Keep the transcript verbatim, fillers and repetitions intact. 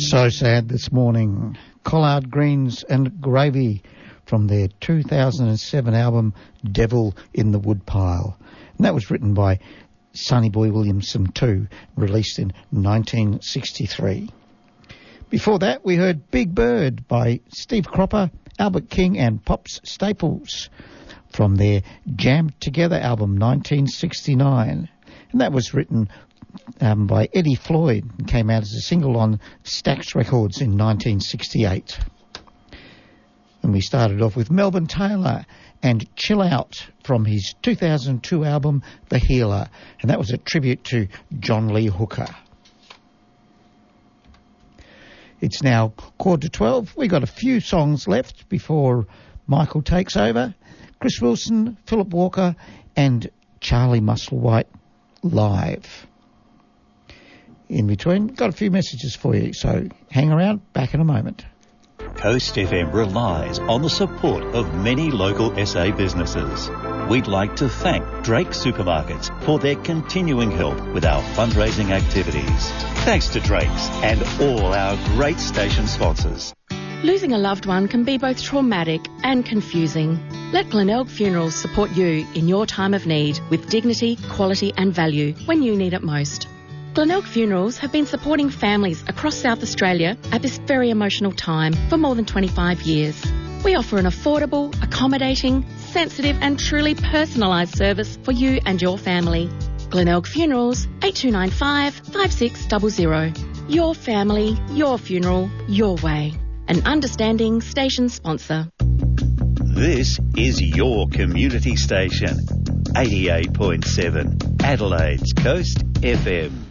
So sad this morning. Collard Greens and Gravy from their two thousand seven album Devil in the Woodpile. And that was written by Sonny Boy Williamson too, released in nineteen sixty-three. Before that, we heard Big Bird by Steve Cropper, Albert King and Pops Staples from their Jammed Together album nineteen sixty-nine. And that was written um, by Eddie Floyd and came out as a single on Stax Records in nineteen sixty-eight. And we started off with Melvin Taylor and Chill Out from his two thousand two album The Healer. And that was a tribute to John Lee Hooker. It's now quarter to twelve. We got a few songs left before Michael takes over. Chris Wilson, Philip Walker and Charlie Musselwhite live. In between, got a few messages for you, so hang around, back in a moment. Coast F M relies on the support of many local S A businesses. We'd like to thank Drake Supermarkets for their continuing help with our fundraising activities. Thanks to Drake's and all our great station sponsors. Losing a loved one can be both traumatic and confusing. Let Glenelg Funerals support you in your time of need with dignity, quality and value when you need it most. Glenelg Funerals have been supporting families across South Australia at this very emotional time for more than twenty-five years. We offer an affordable, accommodating, sensitive and truly personalised service for you and your family. Glenelg Funerals, eight two nine five, five six zero zero. Your family, your funeral, your way. An understanding station sponsor. This is your community station, eighty-eight point seven, Adelaide's Coast F M.